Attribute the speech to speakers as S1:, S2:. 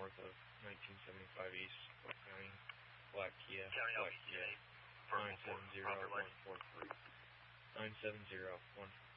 S1: north of 1975 East, Polk County, Black Kia,
S2: County LPCA,
S1: 970143. 970143.